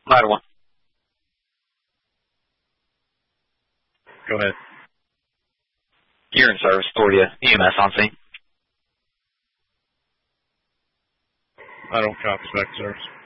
Ladder 1. Go ahead. You're in service. Authority EMS on scene. I don't copy spec service.